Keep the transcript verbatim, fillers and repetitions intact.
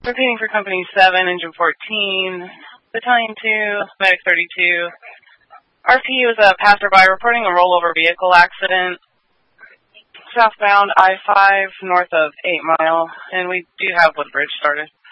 Repeating for Company seven, Engine fourteen, Battalion two, Medic thirty-two. R P was a passerby reporting a rollover vehicle accident. Southbound I five, north of eight Mile, and we do have Woodbridge started.